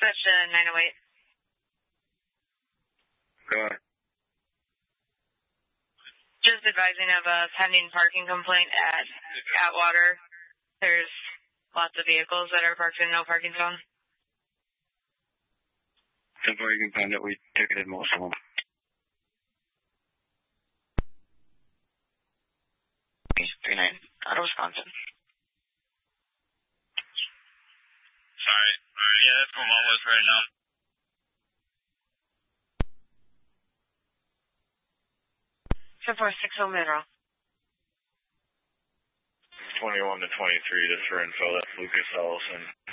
Switch to 908. Go ahead. Just advising of a pending parking complaint at Atwater. There's lots of vehicles that are parked in no parking zone. So far you can find that we ticketed most of them. Okay, 39, out of Wisconsin. Sorry. Yeah, that's what I'm on with right now. So far, 60 Mineral. 21 to 23, just for info, that's Lucas Ellison.